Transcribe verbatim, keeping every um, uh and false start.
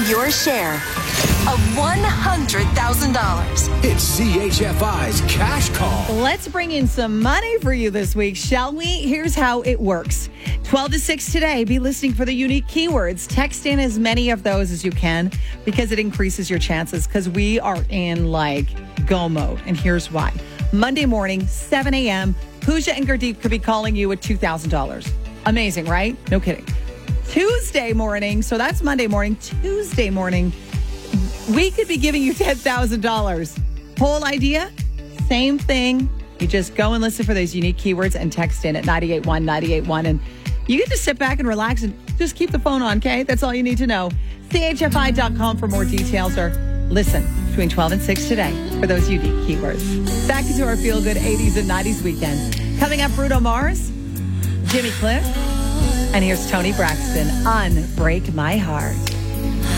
your share of one hundred thousand dollars. It's C H F I's Cash Call. Let's bring in some money for you this week, shall we? Here's how it works. twelve to six today, be listening for the unique keywords. Text in as many of those as you can because it increases your chances because we are in like go mode. And here's why. Monday morning, seven a.m., Pooja and Gurdeep could be calling you at two thousand dollars. Amazing, right? No kidding. Tuesday morning, so that's Monday morning. Tuesday morning, we could be giving you ten thousand dollars. Whole idea? Same thing. You just go and listen for those unique keywords and text in at nine eight one, nine eight one. And you get to sit back and relax and just keep the phone on, okay? That's all you need to know. C H F I dot com for more details or listen between twelve and six today for those unique keywords. Back into our feel-good eighties and nineties weekend. Coming up, Bruno Mars, Jimmy Cliff, and here's Tony Braxton, Unbreak My Heart.